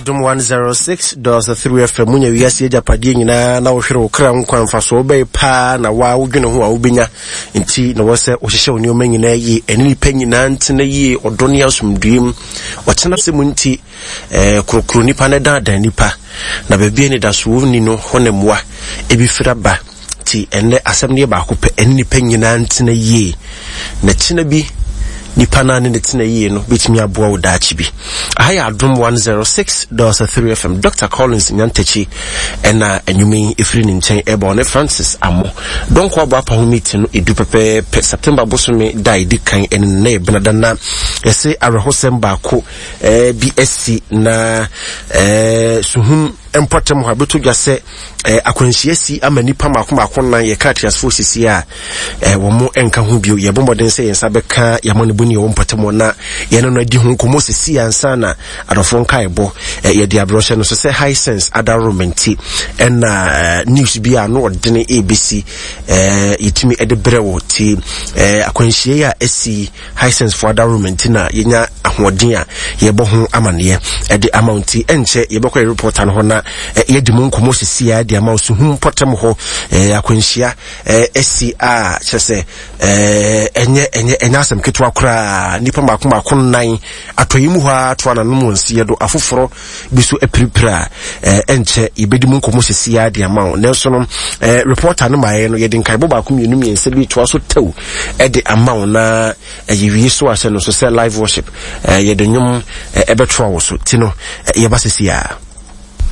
Adom 106.3 FM munya wiase agapade nyina na wo hwere wo kra nkwanfa so obey pa na wa wodwene ho a wobenya nti na wo se wo hyehye wo nyoma nyina yi eni panyina ntena yi odone asumduem wotena se mu nti krokro nipa ne dadan nipa na bebie ni daso ni no honemwa ebifira ba ti enne asem ne ba ko pe eni panyina ntena yi na kyena bi nipa na ne tena yie no betimi aboa wo daachi bi ahaya Adom 106.3 FM Dr. Collins Nyantechi ena enyumi efiri ni nchen ebone Francis Amo don ko aba pa ho meeting no edu pepe September bosome dai dikan en na benada na yese arehosem ba ko BSc na suhum important ho abeto dwase akwanhyiasi amanipa makoma nan ye Cartiers forces a wo mo enka ho bio ye bomoden se yensa beka yamone buni wo mpatemo na ye no adi ho komo sisi ansa na adofo nka ebo ye dia broshe no so se high sense adaromenti na news bi ano odene ABC yitimi edebrewo ti akwanhyiai a esi high sense for adaromenti na yenya ahoden a ye bo ho amane ede amounti enche ye bokọ report an ho na ye di mo komo sisi a dia ma osuhum potem ho akwanhyia SCA chese enye asem ketwa kura nipa makoma nan atoyimu ho atwa na no nsie do afoforo biso epiripira enche ibedi mu komo sisi a dia ma nelso no reporter no maye no ye di nkai boba ko mienu miense bi to so tew ede ama na yewie so ase no so say live worship ye de nyum ebetwa wo so ti no ye basisi a